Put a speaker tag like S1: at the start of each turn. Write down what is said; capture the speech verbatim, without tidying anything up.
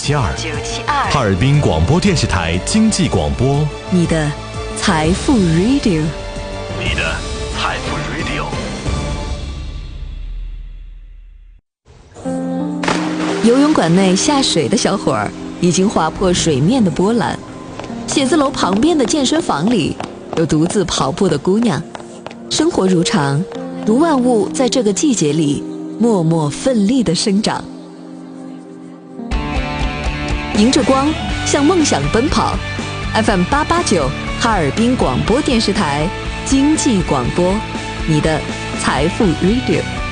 S1: 七二，哈尔滨广播电视台经济广播，
S2: 你的财富 Radio，
S1: 你的财富 Radio。
S2: 游泳馆内下水的小伙儿已经划破水面的波澜，写字楼旁边的健身房里有独自跑步的姑娘。生活如常，如万物在这个季节里默默奋力地生长。迎着光，向梦想奔跑。F M 八八九，哈尔滨广播电视台经济广播，你的财富 Radio。